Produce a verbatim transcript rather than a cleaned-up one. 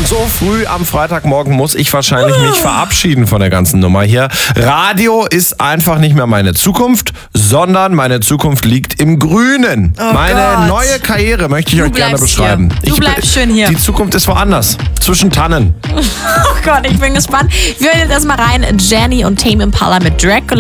So früh am Freitagmorgen muss ich wahrscheinlich mich verabschieden von der ganzen Nummer hier. Radio ist einfach nicht mehr meine Zukunft, sondern meine Zukunft liegt im Grünen. Oh meine Gott. neue Karriere möchte ich Du euch gerne bleibst beschreiben. hier. Du ich, bleibst schön hier. Die Zukunft ist woanders, zwischen Tannen. Oh Gott, ich bin gespannt. Wir hören jetzt erstmal rein. Jenny und Tame Impala mit Dracula.